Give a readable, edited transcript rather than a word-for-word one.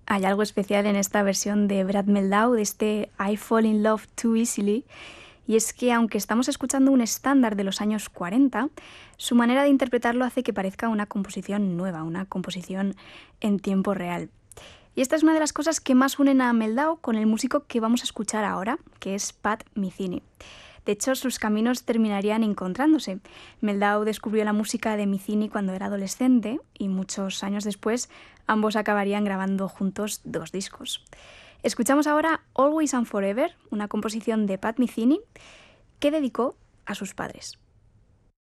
Hay algo especial en esta versión de Brad Meldau, de este I Fall in Love Too Easily, y es que aunque estamos escuchando un estándar de los años 40, su manera de interpretarlo hace que parezca una composición nueva, una composición en tiempo real. Y esta es una de las cosas que más unen a Meldau con el músico que vamos a escuchar ahora, que es Pat Metheny. De hecho, sus caminos terminarían encontrándose. Meldau descubrió la música de Metheny cuando era adolescente y muchos años después ambos acabarían grabando juntos 2 discos. Escuchamos ahora Always and Forever, una composición de Pat Metheny que dedicó a sus padres.